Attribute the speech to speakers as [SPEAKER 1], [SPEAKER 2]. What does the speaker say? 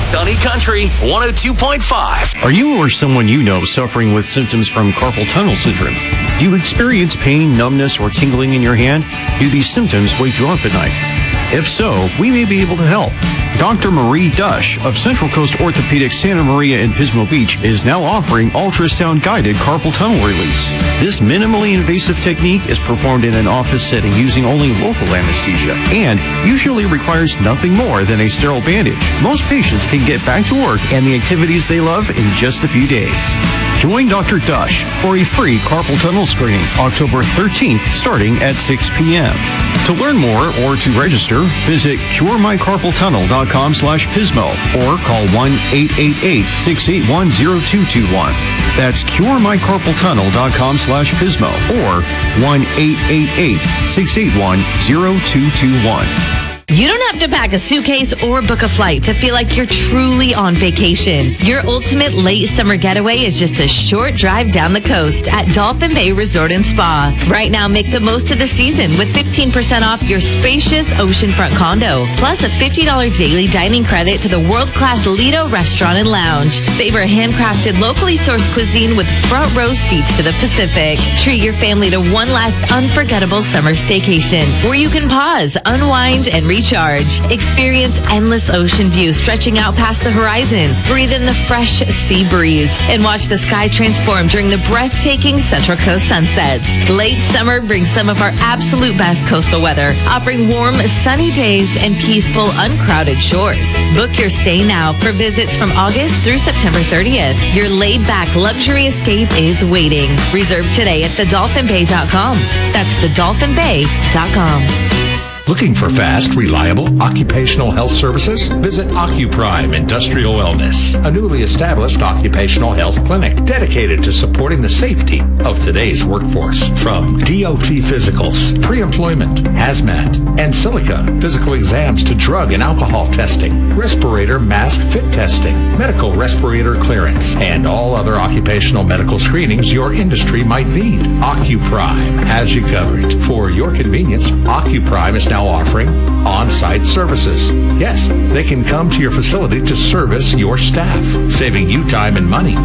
[SPEAKER 1] Sunny Country 102.5.
[SPEAKER 2] Are you or someone you know suffering with symptoms from carpal tunnel syndrome? Do you experience pain, numbness, or tingling in your hand? Do these symptoms wake you up at night? If so, we may be able to help. Dr. Marie Dush of Central Coast Orthopedics Santa Maria in Pismo Beach is now offering ultrasound-guided carpal tunnel release. This minimally invasive technique is performed in an office setting using only local anesthesia and usually requires nothing more than a sterile bandage. Most patients can get back to work and the activities they love in just a few days. Join Dr. Dush for a free carpal tunnel screening October 13th starting at 6 p.m. To learn more or to register, visit curemycarpaltunnel.com/Pismo or call 1-888-681-0221. That's curemycarpaltunnel.com/Pismo or 1-888-681-0221.
[SPEAKER 3] You don't have to pack a suitcase or book a flight to feel like you're truly on vacation. Your ultimate late summer getaway is just a short drive down the coast at Dolphin Bay Resort and Spa. Right now, make the most of the season with 15% off your spacious oceanfront condo, plus a $50 daily dining credit to the world-class Lido Restaurant and Lounge. Savor handcrafted, locally sourced cuisine with front row seats to the Pacific. Treat your family to one last unforgettable summer staycation where you can pause, unwind, and recharge. Experience endless ocean views stretching out past the horizon. Breathe in the fresh sea breeze and watch the sky transform during the breathtaking Central Coast sunsets. Late summer brings some of our absolute best coastal weather, offering warm, sunny days and peaceful, uncrowded shores. Book your stay now for visits from August through September 30th. Your laid-back luxury escape is waiting. Reserve today at thedolphinbay.com. That's thedolphinbay.com.
[SPEAKER 4] Looking for fast, reliable occupational health services? Visit OccuPrime Industrial Wellness, a newly established occupational health clinic dedicated to supporting the safety of today's workforce. From DOT physicals, pre-employment, hazmat, and silica physical exams to drug and alcohol testing, respirator mask fit testing, medical respirator clearance, and all other occupational medical screenings your industry might need. OccuPrime has you covered. For your convenience, OccuPrime is now offering on-site services. Yes, they can come to your facility to service your staff, saving you time and money.